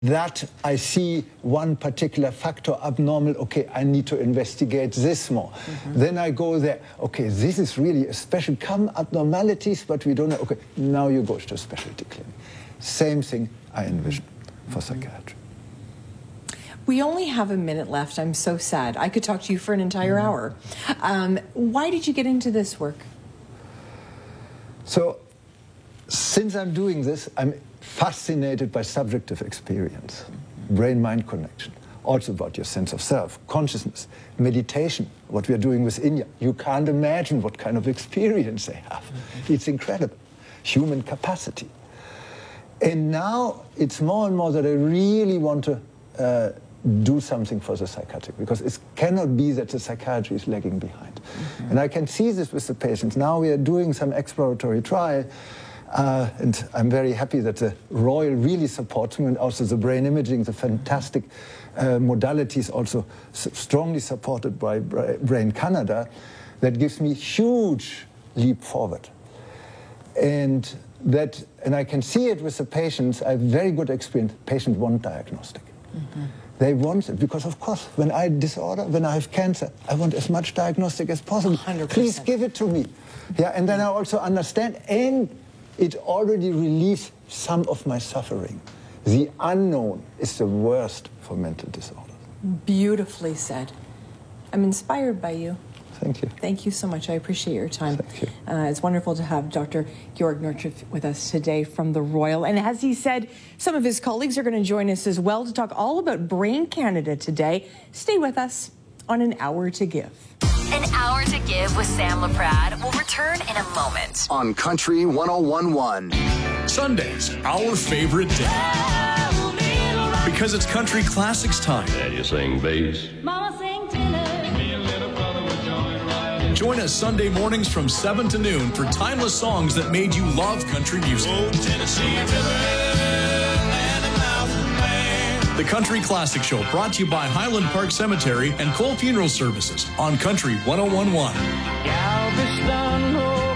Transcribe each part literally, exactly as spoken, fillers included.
that I see one particular factor abnormal, okay, I need to investigate this more. Mm-hmm. Then I go there, okay, this is really a special, come abnormalities, but we don't know, okay, now you go to a specialty clinic. Same thing I envision for mm-hmm. psychiatry. We only have a minute left. I'm so sad. I could talk to you for an entire mm-hmm. hour. Um, why did you get into this work? So, since I'm doing this, I'm fascinated by subjective experience, brain-mind connection, also about your sense of self, consciousness, meditation, what we are doing with India. You can't imagine what kind of experience they have. Mm-hmm. It's incredible. Human capacity. And now it's more and more that I really want to uh, do something for the psychiatric, because it cannot be that the psychiatry is lagging behind. Mm-hmm. And I can see this with the patients. Now we are doing some exploratory trial, uh, and I'm very happy that the Royal really supports me, and also the brain imaging, the fantastic uh, modalities also s strongly supported by Bra Brain Canada. That gives me huge leap forward. And that, and I can see it with the patients. I have very good experience. Patients want diagnostic. Mm-hmm. They want it because, of course, when I disorder, when I have cancer, I want as much diagnostic as possible. one hundred percent. Please give it to me. Yeah, and then I also understand, and it already relieves some of my suffering. The unknown is the worst for mental disorders. Beautifully said. I'm inspired by you. Thank you. Thank you so much. I appreciate your time. Thank you. Uh, it's wonderful to have Doctor Georg Northrop with us today from the Royal. And as he said, some of his colleagues are going to join us as well to talk all about Brain Canada today. Stay with us on An Hour to Give. An Hour to Give with Sam LaPrade will return in a moment. On Country one oh one point one. Sundays, our favorite day. Because it's Country Classics time. And you sing bass. Mama sing tenor. Join us Sunday mornings from seven to noon for timeless songs that made you love country music. Oh, Tennessee River and the Mountain Man. The Country Classic Show, brought to you by Highland Park Cemetery and Cole Funeral Services on Country one oh one point one. Galveston, oh,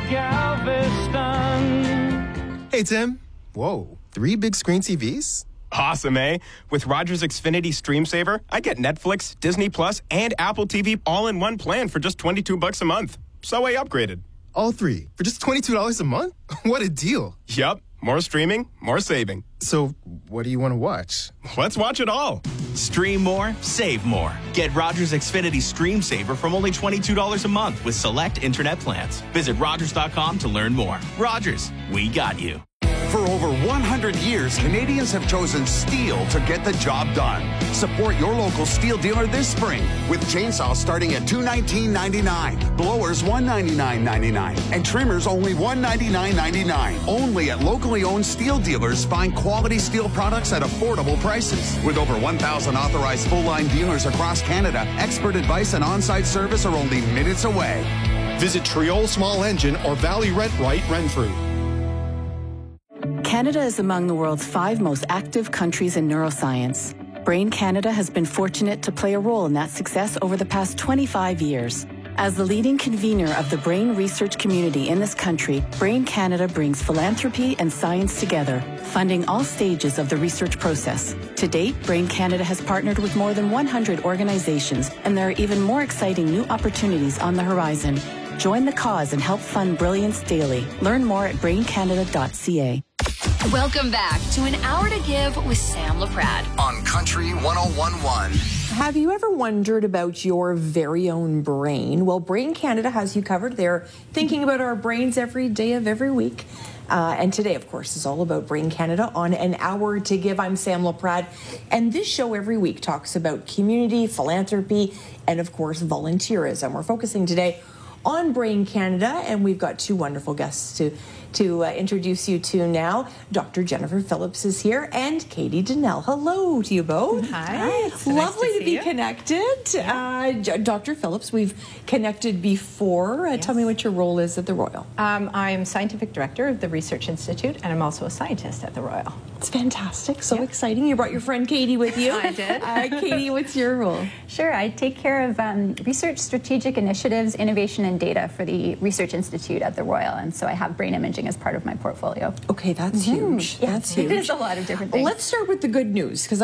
Galveston. Hey, Tim. Whoa, three big screen T Vs? Awesome, eh? With Rogers Xfinity Stream Saver, I get Netflix, Disney Plus, and Apple T V all in one plan for just twenty-two bucks a month. So I upgraded. All three for just twenty-two dollars a month? What a deal. Yup. More streaming, more saving. So what do you want to watch? Let's watch it all. Stream more, save more. Get Rogers Xfinity Stream Saver from only twenty-two dollars a month with select internet plans. Visit Rogers dot com to learn more. Rogers, we got you. For over one hundred years, Canadians have chosen steel to get the job done. Support your local steel dealer this spring with chainsaws starting at two hundred nineteen dollars and ninety-nine cents, blowers one hundred ninety-nine dollars and ninety-nine cents, and trimmers only one hundred ninety-nine dollars and ninety-nine cents. Only at locally owned steel dealers. Find quality steel products at affordable prices. With over one thousand authorized full-line dealers across Canada, expert advice and on-site service are only minutes away. Visit Triol Small Engine or Valley Rent Right Renfrew. Canada is among the world's five most active countries in neuroscience. Brain Canada has been fortunate to play a role in that success over the past twenty-five years. As the leading convener of the brain research community in this country, Brain Canada brings philanthropy and science together, funding all stages of the research process. To date, Brain Canada has partnered with more than one hundred organizations, and there are even more exciting new opportunities on the horizon. Join the cause and help fund brilliance daily. Learn more at brain canada dot c a. Welcome back to An Hour to Give with Sam LaPrade. On Country one oh one point one. Have you ever wondered about your very own brain? Well, Brain Canada has you covered. They're thinking about our brains every day of every week. Uh, and today, of course, is all about Brain Canada on An Hour to Give. I'm Sam LaPrade. And this show every week talks about community, philanthropy, and, of course, volunteerism. We're focusing today on Brain Canada, and we've got two wonderful guests to to uh, introduce you to now. Doctor Jennifer Phillips is here, and Katie Donnell. Hello to you both. Hi. Hi. It's nice Lovely to, to be you. connected. Yeah. Uh, Doctor Phillips, we've connected before. Uh, Yes. Tell me what your role is at the Royal. Um, I'm Scientific Director of the Research Institute, and I'm also a scientist at the Royal. It's fantastic. So yep. exciting. You brought your friend Katie with you. I did. Uh, Katie, what's your role? Sure. I take care of um, research, strategic initiatives, innovation, and data for the Research Institute at the Royal. And so I have brain imaging as part of my portfolio. Okay, that's mm-hmm. huge. Yeah, that's huge. It is a lot of different things. Let's start with the good news, because